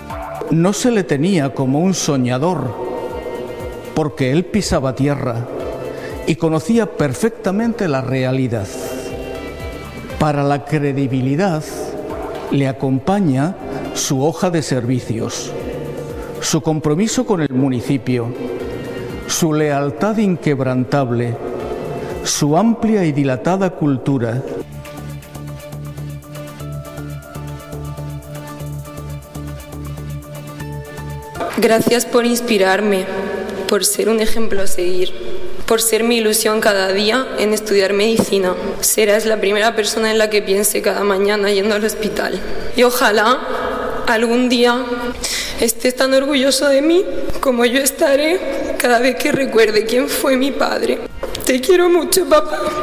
No se le tenía como un soñador, porque él pisaba tierra y conocía perfectamente la realidad. Para la credibilidad le acompaña su hoja de servicios, su compromiso con el municipio, su lealtad inquebrantable, su amplia y dilatada cultura. Gracias por inspirarme, por ser un ejemplo a seguir, por ser mi ilusión cada día en estudiar medicina. Serás la primera persona en la que piense cada mañana yendo al hospital. Y ojalá algún día estés tan orgulloso de mí como yo estaré cada vez que recuerde quién fue mi padre. Te quiero mucho, papá.